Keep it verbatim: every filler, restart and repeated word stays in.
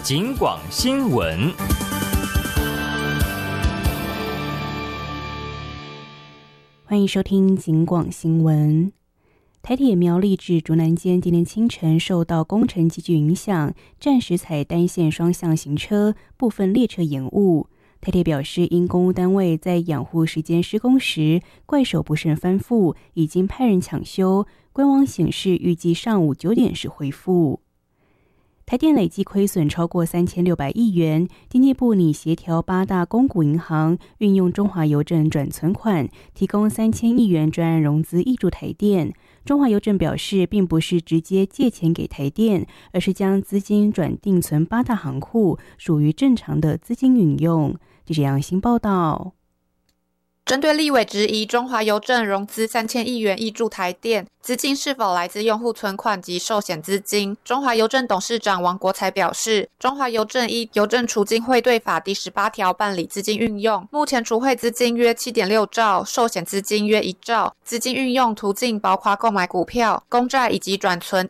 警广新闻。 欢迎收听警广新闻。台铁苗栗至竹南间今天清晨受到工程急剧影响，暂时采单线双向行车，部分列车延误。台铁表示，因公务单位在养护时间施工时怪手不慎翻覆，已经派人抢修，官网显示预计上午九点时恢复。台电累计亏损超过三千六百亿元，经济部拟协调八大公股银行运用中华邮政转存款，提供三千亿元专案融资挹注台电。中华邮政表示，并不是直接借钱给台电，而是将资金转定存八大行库，属于正常的资金运用。记者杨新报道。 针对立委质疑中华邮政融资三千亿元挹注台电，资金是否来自用户存款及寿险资金，中华邮政董事长王国材表示，中华邮政依邮政储金汇兑法第十八条办理资金运用，目前储汇资金约 七点六兆，寿险资金约一兆，资金运用途径包括购买股票、公债以及转存